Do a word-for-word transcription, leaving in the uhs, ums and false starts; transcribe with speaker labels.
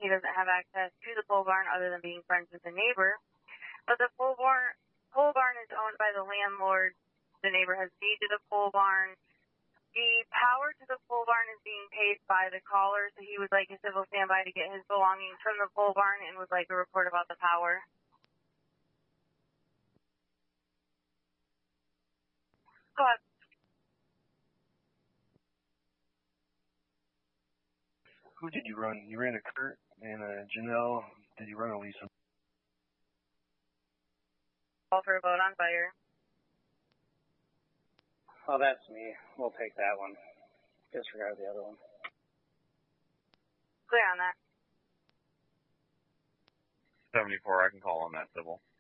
Speaker 1: he doesn't have access to the pole barn other than being friends with the neighbor. But the pole barn, pole barn is owned by the landlord. The neighbor has deeded a pole barn. The power to the pole barn is being paid by the caller, so he would like a civil standby to get his belongings from the pole barn and would like a report about the power. Go ahead.
Speaker 2: Who did you run? You ran a Kurt and a Janelle. Did you run a Lisa?
Speaker 1: Call for a vote on fire.
Speaker 3: Oh, that's me. We'll take that one. Disregard the other one.
Speaker 1: Clear on that.
Speaker 4: seventy-four, I can call on that civil.